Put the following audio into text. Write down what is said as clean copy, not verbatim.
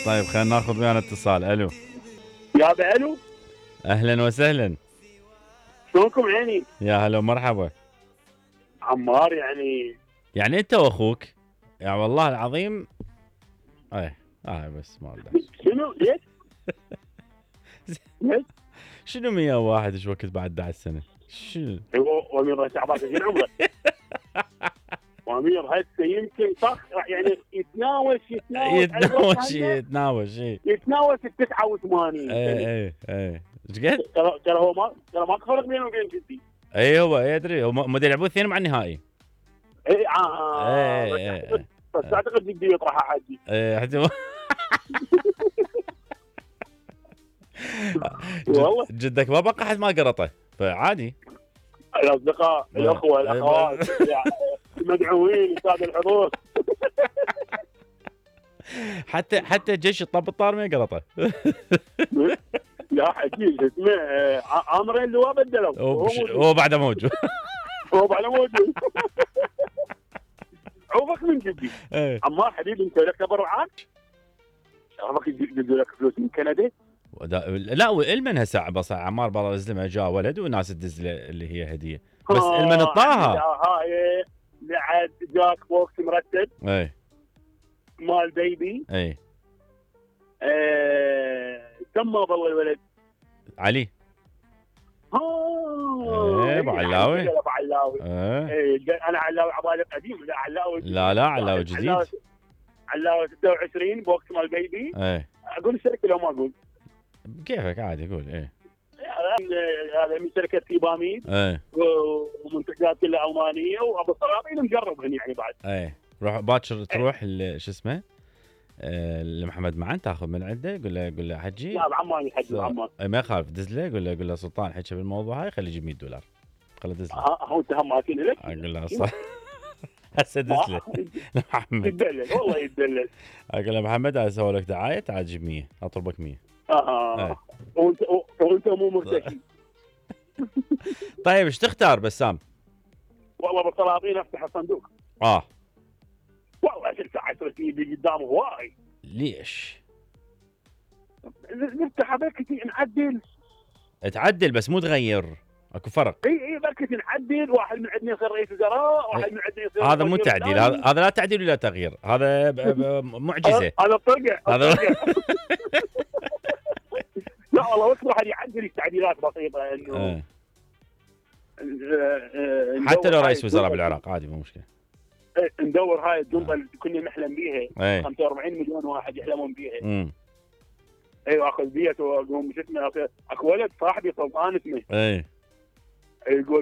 طيب خلينا ناخذ ويانا اتصال. الو. يا الو. اهلا وسهلا. شلونكم عيني؟ يا هلا ومرحبا. عمار يعني انت واخوك، يعني والله العظيم. ايه بس ما ادري شنو ليش؟ ليش؟ شنو 101 ايش وقت بعد 11 سنه؟ شنو؟ وامير شعبان شنو عمره؟ وامير هسه يمكن صح يعني يتناوش يتناوش ال 89. ايه ايش قد؟ ترى هو ماكو فرق بينه وبين جدي. اي هو يدري، هم يلعبون اثنين مع النهائي. اي بس اعتقد جدي يطرح حجي. ايه حتى والله جدك ما بقى حد ما قرطه فعادي. الاصدقاء الاخوه الاخوات المدعوين استاذ الحضور. حتى جيش الطب الطار ما قرطه. لا حكي اسمه عامرين اللواء بدلوا هو بعده موجود. هو بعده موجود. عوفك من جدي. عمار حبيبي انت لك تبرعات؟ عوفك يدوا لك فلوس من كندا؟ لا والمن هسه بس عمار بالله يسلمه جاء ولد وناس تدز له اللي هي هديه بس المن اعطاها. هاي بعد جاك بوكس مرتب. اي مال بيبي. اي كم ما ظل الولد؟ علي. ابو علاوي. ابو علاوي. انا علاوي عبالي قديم. لا علاوي. لا علاوي جديد. علاوي 26 بوكس مال بيبي. اقول الشركه لو ما اقول كيفك عادي قول. هذا من شركه تيباميد. ومنتجات كلها المانيه وابو الصرابين مجربهن يعني بعد. روح باكر تروح شو اسمه لمحمد معن تاخذ من عنده. قول له حجي. لا بعمان يحجي بعمان. ما يخالف دز له. قول له سلطان حكى بالموضوع هاي خليه يجيب $100. خليه دز له. هو انت هم ماكين لك. اقول له صح. هسه دز له محمد. يدلل والله يدلل. اقول له محمد انا اسوي لك دعايه تعال جيب 100 اطلبك 100. وانت مو مرتكي. طيب ايش تختار بسام؟ والله بالطلاطين افتح الصندوق. والله 10 اللي قدامه هواي. ليش؟ نفتح بكتي تعدل بس مو تغير. اكو فرق. اي بكتي نعدل. واحد من عندنا يصير رئيس وزراء. واحد من عندنا يصير هذا مو تعديل. هذا لا تعديل ولا تغيير. هذا معجزه. هذا طقع. لا والله وقت واحد يعدل التعديلات بسيطه انه حتى لو رئيس وزراء بالعراق عادي مو مشكله. ندور هاي الجمله اللي كنا نحلم بيها. 45 مليون واحد يحلمون بيها. اخذ بيت واقوم شو اسمه اكو ولد صاحبي سلطان اسمه. يقول